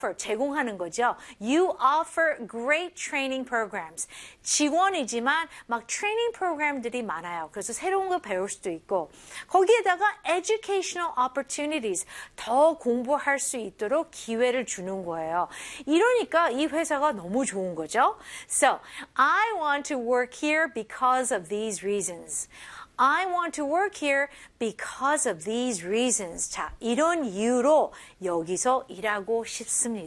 제공하는 거죠. You offer great training programs. 직원이지만 막 트레이닝 프로그램들이 많아요. 그래서 새로운 거 배울 수도 있고 거기에다가 educational opportunities 더 공부할 수 있도록 기회를 주는 거예요. 이러니까 이 회사가 너무 좋은 거죠. So, I want to work here because of these reasons. I want to work here because of these reasons. 자, 이런 이유로 여기서 일하고 싶습니다.